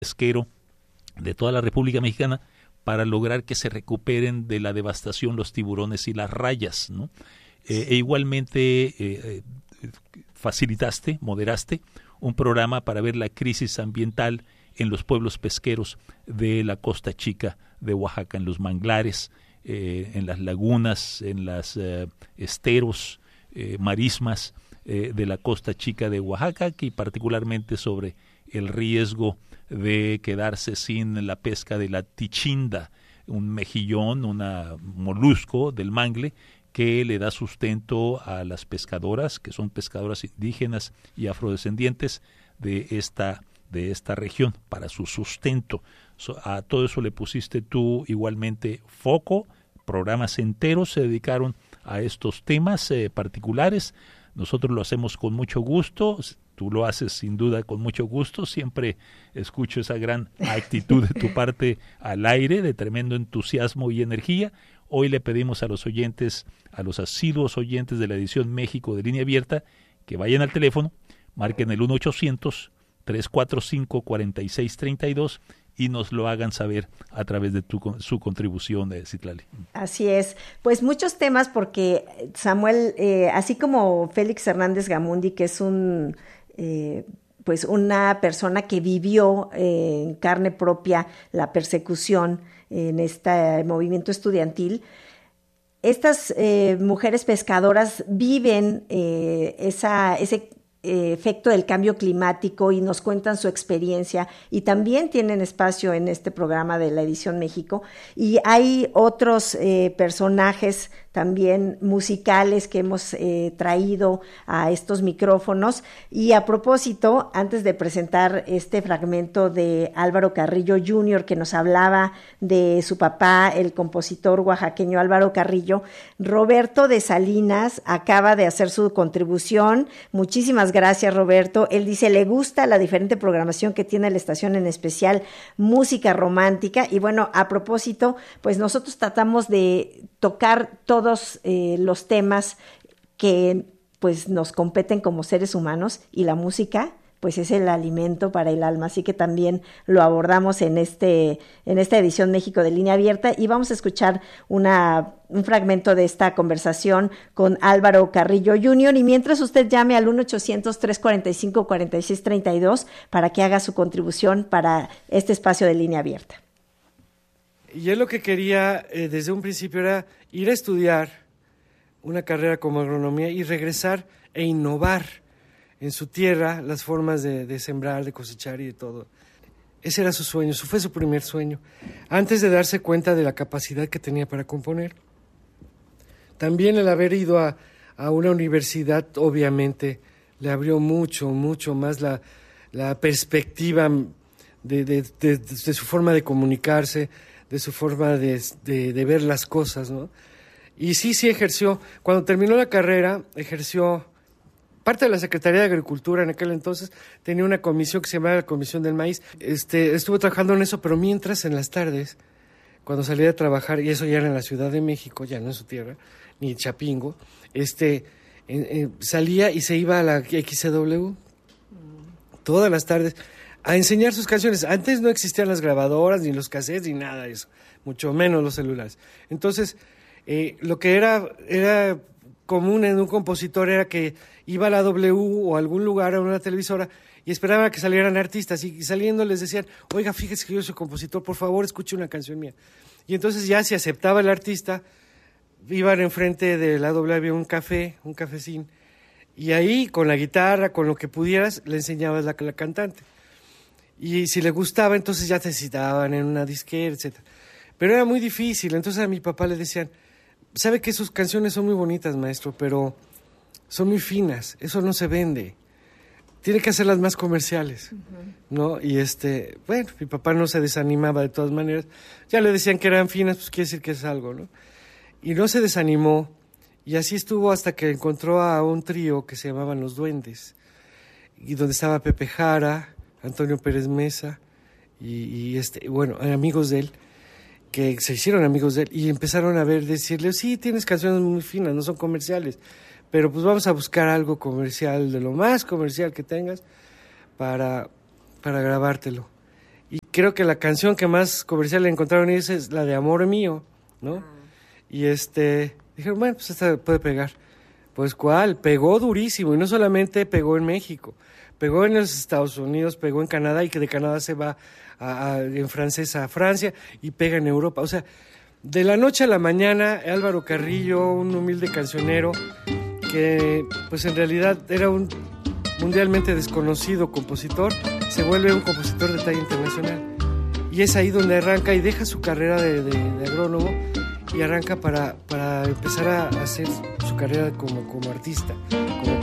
pesquero de toda la República Mexicana para lograr que se recuperen de la devastación los tiburones y las rayas, ¿no? Igualmente moderaste un programa para ver la crisis ambiental en los pueblos pesqueros de la Costa Chica de Oaxaca, en los manglares, en las lagunas, en las esteros, marismas de la Costa Chica de Oaxaca, y particularmente sobre el riesgo de quedarse sin la pesca de la tichinda, un mejillón, un molusco del mangle que le da sustento a las pescadoras, que son pescadoras indígenas y afrodescendientes de esta región, para su sustento. A todo eso le pusiste tú igualmente foco, programas enteros se dedicaron a estos temas particulares. Nosotros lo hacemos con mucho gusto, tú lo haces sin duda con mucho gusto, siempre escucho esa gran actitud de tu parte al aire, de tremendo entusiasmo y energía. Hoy le pedimos a los oyentes, a los asiduos oyentes de la edición México de Línea Abierta, que vayan al teléfono, marquen el 1-800-345-4632 y nos lo hagan saber a través de su contribución, Citlali. Así es. Pues muchos temas, porque Samuel, así como Félix Hernández Gamundi, que es pues una persona que vivió en carne propia la persecución en este movimiento estudiantil, estas mujeres pescadoras viven ese efecto del cambio climático y nos cuentan su experiencia, y también tienen espacio en este programa de la edición México. Y hay otros personajes también musicales que hemos traído a estos micrófonos. Y a propósito, antes de presentar este fragmento de Álvaro Carrillo Jr., que nos hablaba de su papá, el compositor oaxaqueño Álvaro Carrillo, Roberto de Salinas acaba de hacer su contribución. Muchísimas gracias, Roberto. Él dice, le gusta la diferente programación que tiene la estación, en especial música romántica. Y bueno, a propósito, pues nosotros tratamos de tocar todos los temas que pues nos competen como seres humanos, y la música pues es el alimento para el alma, así que también lo abordamos en esta edición México de Línea Abierta, y vamos a escuchar un fragmento de esta conversación con Álvaro Carrillo Jr. Y mientras, usted llame al 1-800-345-4632 para que haga su contribución para este espacio de Línea Abierta. Y él lo que quería desde un principio era ir a estudiar una carrera como agronomía y regresar e innovar en su tierra las formas de sembrar, de cosechar y de todo. Ese era su sueño, fue su primer sueño, antes de darse cuenta de la capacidad que tenía para componer. También el haber ido a una universidad, obviamente, le abrió mucho más la perspectiva de su forma de comunicarse, de su forma de ver las cosas, ¿no? Y sí ejerció. Cuando terminó la carrera, ejerció parte de la Secretaría de Agricultura en aquel entonces. Tenía una comisión que se llamaba la Comisión del Maíz. Estuvo trabajando en eso, pero mientras, en las tardes, cuando salía a trabajar, y eso ya era en la Ciudad de México, ya no en su tierra, ni Chapingo, salía y se iba a la XCW todas las tardes a enseñar sus canciones. Antes no existían las grabadoras, ni los cassettes, ni nada de eso, mucho menos los celulares. Entonces, lo que era común en un compositor era que iba a la W o a algún lugar, a una televisora, y esperaba que salieran artistas, y saliendo les decían, oiga, fíjese que yo soy compositor, por favor, escuche una canción mía. Y entonces ya si aceptaba el artista, iban enfrente de la W, había un cafecín, y ahí con la guitarra, con lo que pudieras, le enseñabas la cantante. Y si le gustaba, entonces ya te citaban en una disquera, etc. Pero era muy difícil. Entonces a mi papá le decían, sabe que sus canciones son muy bonitas, maestro, pero son muy finas, eso no se vende. Tiene que hacerlas más comerciales, ¿no? Y bueno, mi papá no se desanimaba de todas maneras. Ya le decían que eran finas, pues quiere decir que es algo, ¿no? Y no se desanimó, y así estuvo hasta que encontró a un trío que se llamaban Los Duendes, y donde estaba Pepe Jara, Antonio Pérez Mesa, y bueno, amigos de él, que se hicieron amigos de él, y empezaron a decirle, sí, tienes canciones muy finas, no son comerciales, pero pues vamos a buscar algo comercial, de lo más comercial que tengas, para grabártelo. Y creo que la canción que más comercial le encontraron ellos es la de Amor Mío, ¿no? Y dijeron, bueno, pues esta puede pegar. Pues ¿cuál? Pegó durísimo, y no solamente pegó en México, pegó en los Estados Unidos, pegó en Canadá, y que de Canadá se va en francés a Francia, y pega en Europa. O sea, de la noche a la mañana, Álvaro Carrillo, un humilde cancionero, que pues en realidad era un mundialmente desconocido compositor, se vuelve un compositor de talla internacional. Y es ahí donde arranca y deja su carrera de agrónomo y arranca para empezar a hacer su carrera como artista, como